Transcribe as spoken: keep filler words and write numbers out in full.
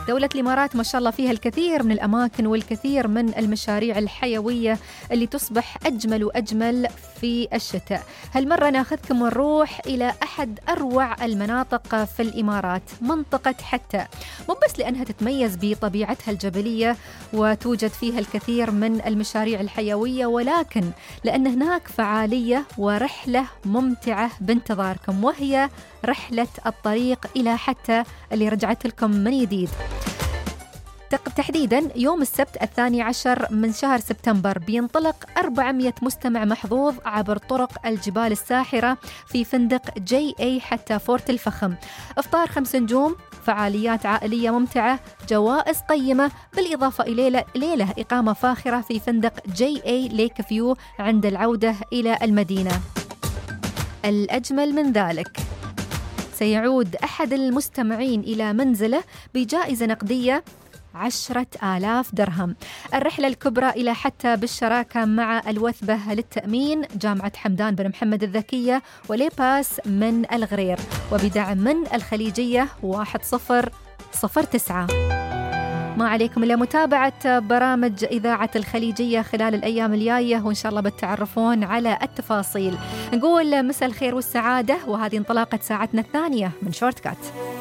دولة الإمارات ما شاء الله فيها الكثير من الأماكن والكثير من المشاريع الحيوية اللي تصبح أجمل وأجمل في الشتاء. هالمرة ناخذكم ونروح إلى أحد أروع المناطق في الإمارات، منطقة حتى، مو بس لأنها تتميز بطبيعتها الجبلية وتوجد فيها الكثير من المشاريع الحيوية، ولكن لأن هناك فعالية ورحلة ممتعة بانتظاركم، وهي رحلة الطريق إلى حتى اللي رجعت لكم من جديد. تحديدا يوم السبت الثاني عشر من شهر سبتمبر بينطلق أربعمائة مستمع محظوظ عبر طرق الجبال الساحرة في فندق جي اي حتى فورت الفخم. افطار خمس نجوم، فعاليات عائلية ممتعة، جوائز قيمة، بالإضافة إلى ليلة إقامة فاخرة في فندق جي اي ليك فيو عند العودة إلى المدينة. الأجمل من ذلك، سيعود أحد المستمعين إلى منزله بجائزة نقدية عشرة آلاف درهم. الرحلة الكبرى إلى حتى بالشراكة مع الوثبة للتأمين، جامعة حمدان بن محمد الذكية، وليباس من الغرير، وبدعم من الخليجية واحد صفر صفر تسعة. ما عليكم إلا متابعة برامج إذاعة الخليجية خلال الأيام الجاية، وإن شاء الله بتعرفون على التفاصيل. نقول مساء الخير والسعادة، وهذه انطلاقة ساعتنا الثانية من شورت كات.